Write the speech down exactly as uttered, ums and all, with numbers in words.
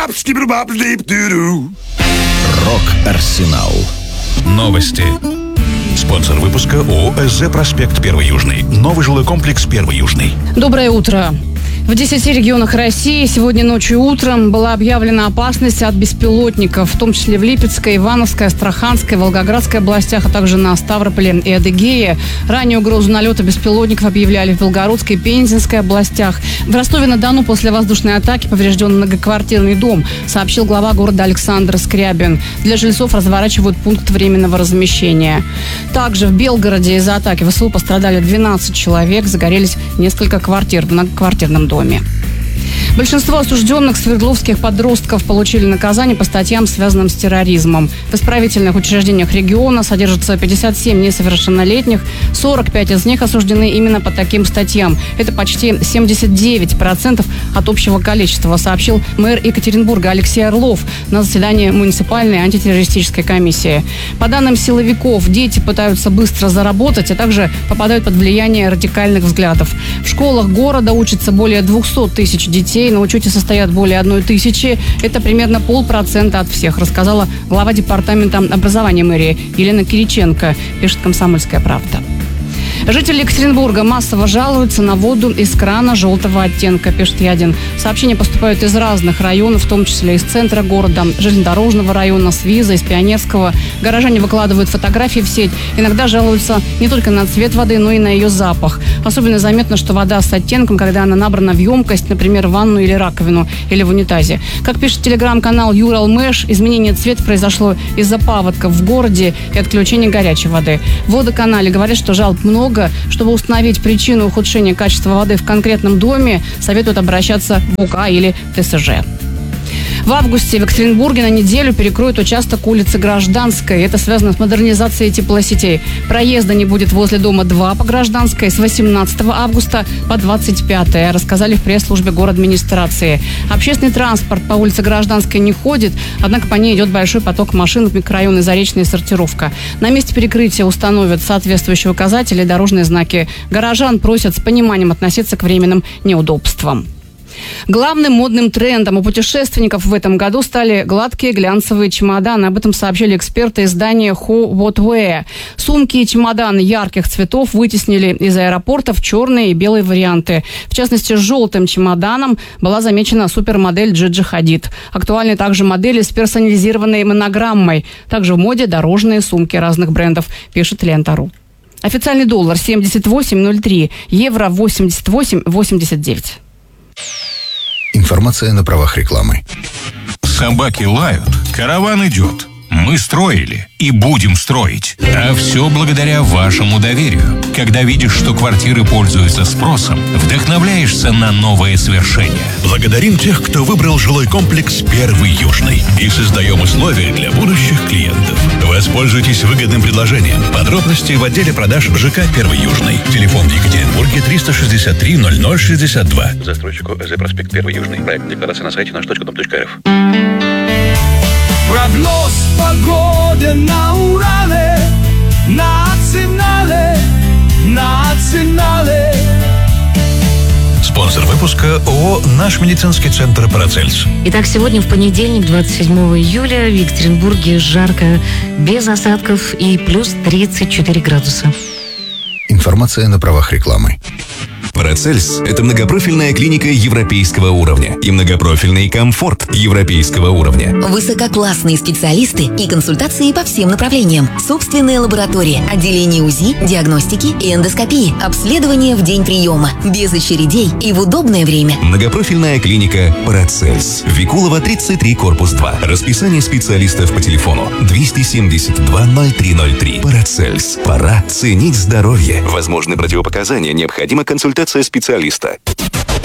Рок-Арсенал. Новости. Спонсор выпуска ООО «СЗ Проспект Первый Южный». Новый жилой комплекс Первый Южный. Доброе утро. В десяти регионах России сегодня ночью и утром была объявлена опасность от беспилотников, в том числе в Липецкой, Ивановской, Астраханской, Волгоградской областях, а также на Ставрополе и Адыгее. Ранее угрозу налета беспилотников объявляли в Белгородской и Пензенской областях. В Ростове-на-Дону после воздушной атаки поврежден многоквартирный дом, сообщил глава города Александр Скрябин. Для жильцов разворачивают пункт временного размещения. Также в Белгороде из-за атаки ВСУ пострадали двенадцать человек, загорелись несколько квартир в многоквартирном доме. Большинство осужденных свердловских подростков получили наказание по статьям, связанным с терроризмом. В исправительных учреждениях региона содержатся пятьдесят семь несовершеннолетних, сорок пять из них осуждены именно по таким статьям. Это почти семьдесят девять процентов от общего количества, сообщил мэр Екатеринбурга Алексей Орлов на заседании муниципальной антитеррористической комиссии. По данным силовиков, дети пытаются быстро заработать, а также попадают под влияние радикальных взглядов. В школах города учатся более двухсот тысяч детей. На учете состоят более одной тысячи. Это примерно полпроцента от всех, рассказала глава департамента образования мэрии Елена Кириченко, пишет «Комсомольская правда». Жители Екатеринбурга массово жалуются на воду из крана желтого оттенка, пишет Ядин. Сообщения поступают из разных районов, в том числе из центра города, железнодорожного района, с Виза, из Пионерского. Горожане выкладывают фотографии в сеть. Иногда жалуются не только на цвет воды, но и на ее запах. Особенно заметно, что вода с оттенком, когда она набрана в емкость, например, в ванну или раковину, или в унитазе. Как пишет телеграм-канал Юралмэш, изменение цвета произошло из-за паводков в городе и отключения горячей воды. В водоканале говорят, что жалоб много. Чтобы установить причину ухудшения качества воды в конкретном доме, советуют обращаться в УК или ТСЖ. В августе в Екатеринбурге на неделю перекроют участок улицы Гражданской. Это связано с модернизацией теплосетей. Проезда не будет возле дома два по Гражданской с восемнадцатого августа по двадцать пятое, рассказали в пресс-службе городадминистрации. Общественный транспорт по улице Гражданской не ходит, однако по ней идет большой поток машин в микрорайоны Заречная и Сортировка. На месте перекрытия установят соответствующие указатели и дорожные знаки. Горожан просят с пониманием относиться к временным неудобствам. Главным модным трендом у путешественников в этом году стали гладкие глянцевые чемоданы. Об этом сообщили эксперты издания Who What Wear. Сумки и чемоданы ярких цветов вытеснили из аэропортов черные и белые варианты. В частности, с желтым чемоданом была замечена супермодель Джиджи Хадид. Актуальны также модели с персонализированной монограммой. Также в моде дорожные сумки разных брендов, пишет Лента.ру. Официальный доллар семьдесят восемь ноль три, евро восемьдесят восемь восемьдесят девять. Информация на правах рекламы. Собаки лают, караван идет. Мы строили и будем строить. А все благодаря вашему доверию. Когда видишь, что квартиры пользуются спросом, вдохновляешься на новые свершения. Благодарим тех, кто выбрал жилой комплекс «Первый Южный». И создаем условия для будущих клиентов. Воспользуйтесь выгодным предложением. Подробности в отделе продаж ЖК «Первый Южный». Телефон в Екатеринбурге триста шестьдесят три ноль ноль шестьдесят два. Застройщику ЭЗ Проспект Первый Южный. Проект декларации на сайте наш точка дом точка рф. Прогноз погоды на Урале, национале, национале. Спонсор выпуска ООО «Наш медицинский центр Парацельс». Итак, сегодня в понедельник, двадцать седьмого июля, в Екатеринбурге жарко, без осадков и плюс тридцать четыре градуса. Информация на правах рекламы. Парацельс – это многопрофильная клиника европейского уровня и многопрофильный комфорт европейского уровня. Высококлассные специалисты и консультации по всем направлениям. Собственная лаборатория, отделение УЗИ, диагностики и эндоскопии, обследование в день приема, без очередей и в удобное время. Многопрофильная клиника Парацельс. Викулова, тридцать три, корпус два. Расписание специалистов по телефону двести семьдесят два ноль три ноль три. Парацельс. Пора ценить здоровье. Возможны противопоказания, необходима консультация специалиста.